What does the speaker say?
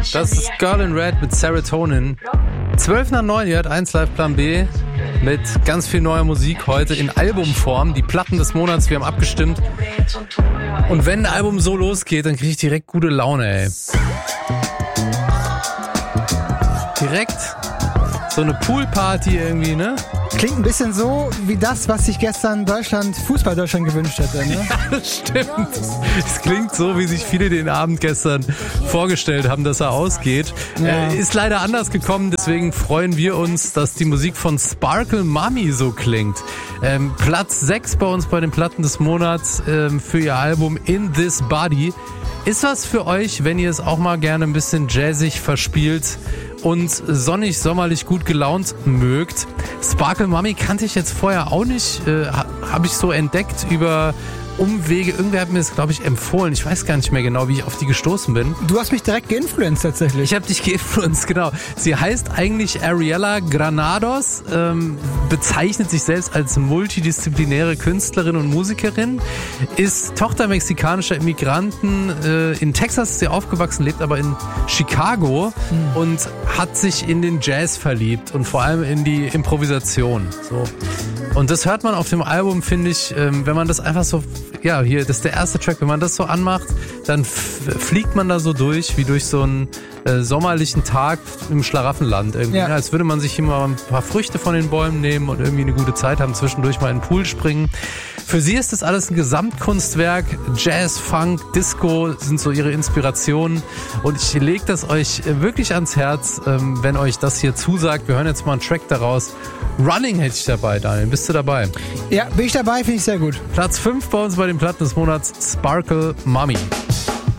Das ist Girl in Red mit Serotonin. 12 nach 9, ihr hört 1 Live Plan B mit ganz viel neuer Musik heute in Albumform. Die Platten des Monats, wir haben abgestimmt. Und wenn ein Album so losgeht, dann kriege ich direkt gute Laune, ey. Direkt so eine Poolparty irgendwie, ne? Klingt ein bisschen so wie das, was sich gestern Fußball Deutschland gewünscht hätte, ne? Ja, das stimmt. Es klingt so, wie sich viele den Abend gestern vorgestellt haben, dass er ausgeht. Ja. Ist leider anders gekommen, deswegen freuen wir uns, dass die Musik von Sparkle Mommy so klingt. Platz 6 bei uns bei den Platten des Monats für ihr Album In This Body. Ist was für euch, wenn ihr es auch mal gerne ein bisschen jazzig verspielt und sonnig, sommerlich gut gelaunt mögt. Sparkle Mommy kannte ich jetzt vorher auch nicht, habe ich so entdeckt über Umwege. Irgendwer hat mir das, glaube ich, empfohlen. Ich weiß gar nicht mehr genau, wie ich auf die gestoßen bin. Du hast mich direkt geinfluenced tatsächlich. Ich habe dich geinfluenced, genau. Sie heißt eigentlich Ariella Granados, bezeichnet sich selbst als multidisziplinäre Künstlerin und Musikerin, ist Tochter mexikanischer Immigranten. In Texas ist sie aufgewachsen, lebt aber in Chicago und hat sich in den Jazz verliebt und vor allem in die Improvisation. So. Und das hört man auf dem Album, finde ich, wenn man das einfach so, ja, hier, das ist der erste Track, wenn man das so anmacht, dann fliegt man da so durch, wie durch so einen sommerlichen Tag im Schlaraffenland irgendwie. Ja. Als würde man sich hier mal ein paar Früchte von den Bäumen nehmen und irgendwie eine gute Zeit haben, zwischendurch mal in den Pool springen. Für sie ist das alles ein Gesamtkunstwerk. Jazz, Funk, Disco sind so ihre Inspirationen. Und ich lege das euch wirklich ans Herz, wenn euch das hier zusagt. Wir hören jetzt mal einen Track daraus. Running hätte ich dabei, Daniel. Bist du dabei? Ja, bin ich dabei, finde ich sehr gut. Platz 5 bei uns bei den Platten des Monats, Sparkle Mommy.